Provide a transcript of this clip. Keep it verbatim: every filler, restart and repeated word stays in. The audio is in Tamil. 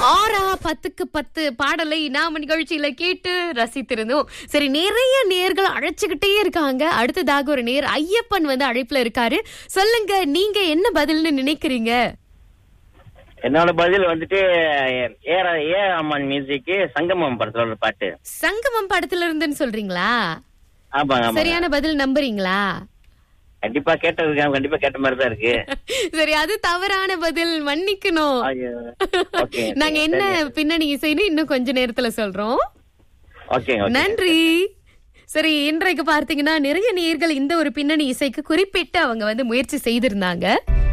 ஆறா பத்துக்கு பத்து பாடலை நாம நிகழ்ச்சியில கேட்டு ரசித்திருந்தோம். சரி, நிறைய நேர்கள் அழைச்சுக்கிட்டே இருக்காங்க. அடுத்ததாக ஒரு நேர் ஐயப்பன் வந்து அழைப்புல இருக்காரு. சொல்லுங்க, நீங்க என்ன பதில்னு நினைக்கிறீங்க? என்னோட பதில் வந்துட்டு ஏ ஏ அம்மன் மியூசிக் சங்கமம் படத்துல உள்ள பாட்டு. சங்கமம் படத்துல இருந்துன்னு சொல்றீங்களா? ஆமாங்க. சரியான பதில் நம்புறீங்களா? கண்டிப்பா கேட்டிருக்கேன், கண்டிப்பா கேட்ட மாதிரி தான் இருக்கு. சரி, அது தவறான பதில், மன்னிக்கணும். நாங்க என்ன பின்னணி இசைன்னு இன்னும் கொஞ்ச நேரத்துல சொல்றோம். நன்றி. சரி, இன்றைக்கு பார்த்தீங்கன்னா நிறைய நேயர்கள் இந்த ஒரு பின்னணி இசைக்கு குறிப்பிட்டு அவங்க வந்து முயற்சி செய்திருந்தாங்க.